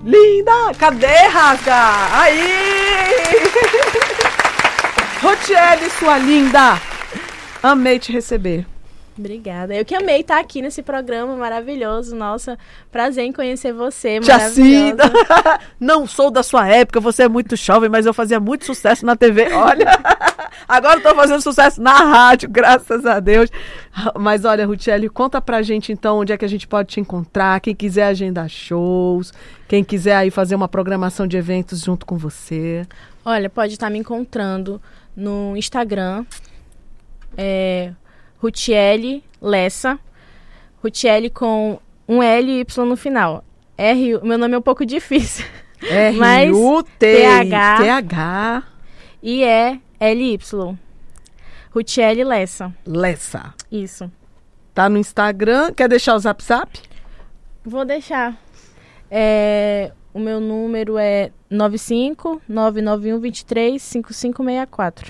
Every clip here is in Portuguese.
Linda! Cadê, Rasga? Aí! Rotiele, sua linda! Amei te receber. Obrigada. Eu que amei estar aqui nesse programa maravilhoso. Nossa, prazer em conhecer você, Jacinda! Não sou da sua época, você é muito jovem, mas eu fazia muito sucesso na TV. Olha, agora estou fazendo sucesso na rádio, graças a Deus. Mas olha, Rotiele, conta pra gente então onde é que a gente pode te encontrar, quem quiser agendar shows, quem quiser aí fazer uma programação de eventos junto com você. Olha, pode estar me encontrando no Instagram, Rotiele Lessa, Rotiele com um L e Y no final. Meu nome é um pouco difícil. R-U-T-H e L-Y. Rotiele Lessa. Lessa. Isso. Tá no Instagram. Quer deixar o Zap? Vou deixar. O meu número é 95991235564.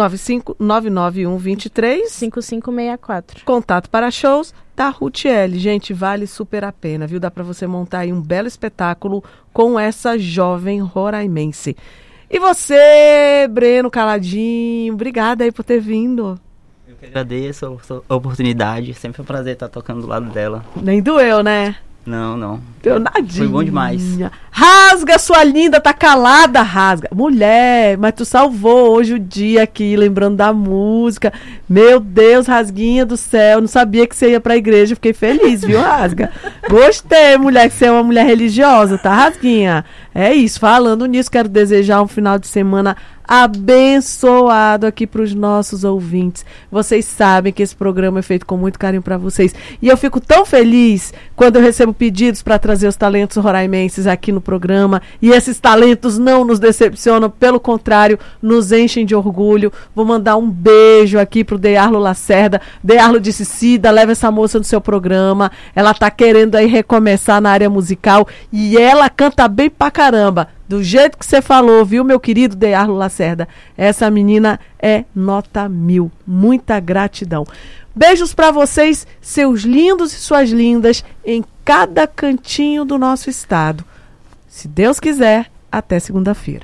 95991235564. Contato para shows da Rotiele. Gente, vale super a pena, viu? Dá para você montar aí um belo espetáculo com essa jovem roraimense. E você, Breno Caladinho, obrigada aí por ter vindo. Eu que agradeço a oportunidade, sempre é um prazer estar tocando do lado dela. Nem doeu, né? Não. Deu nadinha. Foi bom demais. Rasga, sua linda, tá calada, Rasga. Mulher, mas tu salvou hoje o dia aqui, lembrando da música. Meu Deus, Rasguinha do céu, não sabia que você ia pra igreja, fiquei feliz, viu, Rasga? Gostei, mulher, que você é uma mulher religiosa, tá, Rasguinha? É isso, falando nisso, quero desejar um final de semana abençoado aqui para os nossos ouvintes. Vocês sabem que esse programa é feito com muito carinho para vocês. E eu fico tão feliz quando eu recebo pedidos para trazer os talentos roraimenses aqui no programa. E esses talentos não nos decepcionam, pelo contrário, nos enchem de orgulho. Vou mandar um beijo aqui pro Dearlo Lacerda. Dearlo disse: Cida, leva essa moça no seu programa. Ela tá querendo aí recomeçar na área musical e ela canta bem pra caramba. Do jeito que você falou, viu, meu querido Dearlo Lacerda? Essa menina é nota 1000. Muita gratidão. Beijos pra vocês, seus lindos e suas lindas, em cada cantinho do nosso estado. Se Deus quiser, até segunda-feira.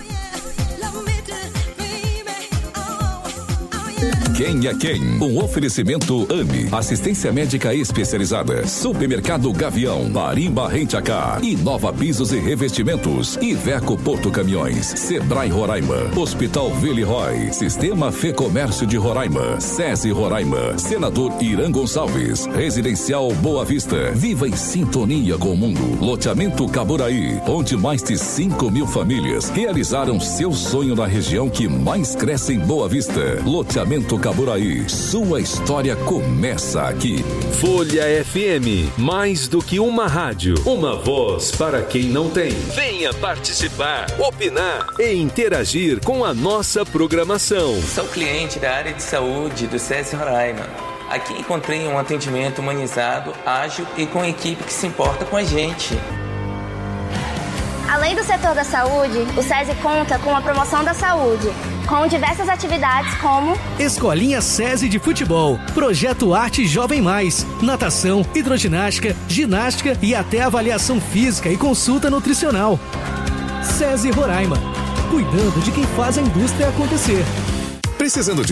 Quem é quem? Um oferecimento AME, assistência médica especializada. Supermercado Gavião, Marimba Rent-A-Car, Inova Pisos e Revestimentos, Iveco Porto Caminhões, Sebrae Roraima, Hospital Villeroy, Sistema Fê Comércio de Roraima, SESI Roraima, Senador Irã Gonçalves, Residencial Boa Vista, viva em sintonia com o mundo. Loteamento Caburaí, onde mais de 5.000 famílias realizaram seu sonho na região que mais cresce em Boa Vista. Loteamento Caburaí, sua história começa aqui. Folha FM, mais do que uma rádio, uma voz para quem não tem. Venha participar, opinar e interagir com a nossa programação. Sou cliente da área de saúde do SESI Roraima. Aqui encontrei um atendimento humanizado, ágil e com equipe que se importa com a gente. Além do setor da saúde, o SESI conta com a promoção da saúde, com diversas atividades como Escolinha SESI de Futebol, Projeto Arte Jovem Mais, natação, hidroginástica, ginástica e até avaliação física e consulta nutricional. SESI Roraima, cuidando de quem faz a indústria acontecer. Precisando de